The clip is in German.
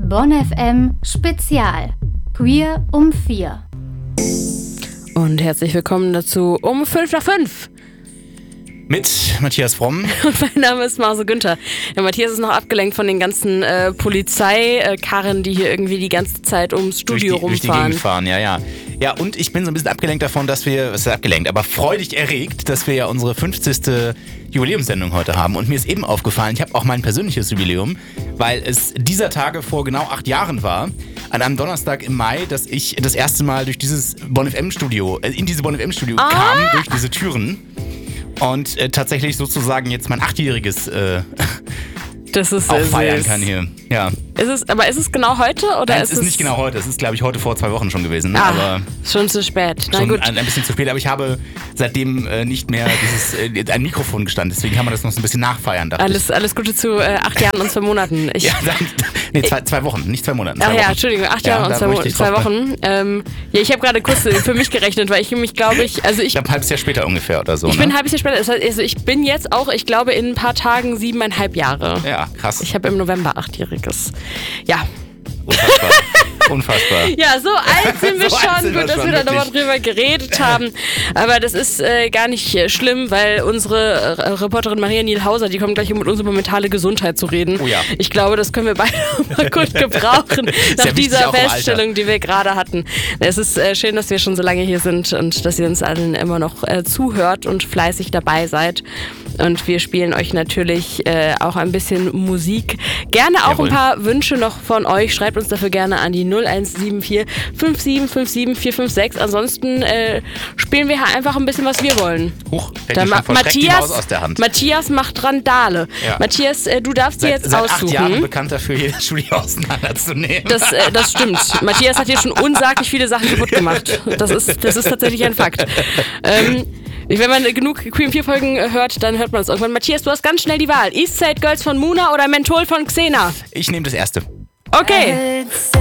Bonn FM Spezial. Queer um 4. Und herzlich willkommen dazu um 5:05. Mit Matthias Fromm. Und mein Name ist Marse Günther. Ja, Matthias ist noch abgelenkt von den ganzen Polizeikarren, die hier irgendwie die ganze Zeit ums Studio rumfahren. Durch die Gegend fahren, ja. Ja, und ich bin so ein bisschen abgelenkt davon, dass wir, aber freudig erregt, dass wir ja unsere 50. Jubiläumssendung heute haben. Und mir ist eben aufgefallen, ich habe auch mein persönliches Jubiläum, weil es dieser Tage vor genau 8 Jahren war, an einem Donnerstag im Mai, dass ich das erste Mal durch dieses Bonn FM Studio, in diese Bonn FM Studio kam, durch diese Türen. Und tatsächlich sozusagen jetzt mein 8-jähriges das ist auch feiern kann hier. Ja. Ist es genau heute? Oder Nein, es ist nicht genau heute. Es ist, glaube ich, heute vor 2 Wochen schon gewesen. Aber schon zu spät. Na schon gut. Ein bisschen zu spät. Aber ich habe seitdem nicht mehr ein Mikrofon gestanden. Deswegen kann man das noch so ein bisschen nachfeiern. Alles Gute zu 8 Jahren und 2 Monaten. 2 Wochen, nicht 2 Monaten. Ach ja, Entschuldigung, 8 Jahre und 2 Wochen. Ich habe gerade kurz für mich gerechnet, weil ich mich, glaube ich... Ich glaube, ein halbes Jahr später ungefähr oder so. Ich bin ein halbes Jahr später. Das heißt, also ich bin jetzt auch, ich glaube, in ein paar Tagen 7,5 Jahre. Ja, krass. Ich habe im November 8-jähriges. Ja. Unfassbar. Ja, so alt sind wir schon. Gut, dass wir da nochmal drüber geredet haben. Aber das ist gar nicht schlimm, weil unsere Reporterin Maria Nielhauser, die kommt gleich, um mit uns über mentale Gesundheit zu reden. Oh ja. Ich glaube, das können wir beide mal gut gebrauchen, nach dieser Feststellung, die wir gerade hatten. Es ist schön, dass wir schon so lange hier sind und dass ihr uns allen immer noch zuhört und fleißig dabei seid. Und wir spielen euch natürlich auch ein bisschen Musik. Gerne auch ein paar Wünsche noch von euch. Schreibt uns dafür gerne an die 0174 5757 456. Ansonsten spielen wir hier einfach ein bisschen, was wir wollen. Matthias macht Randale. Ja. Matthias, du darfst dir jetzt aussuchen. Seit 8 Jahren bekannt dafür, jedes Studio auseinanderzunehmen. Das stimmt. Matthias hat hier schon unsaglich viele Sachen kaputt gemacht. Das ist tatsächlich ein Fakt. Wenn man genug Queen 4 Folgen hört, dann hört man es irgendwann. Matthias, du hast ganz schnell die Wahl. Eastside Girls von Muna oder Menthol von Xena? Ich nehme das erste. Okay.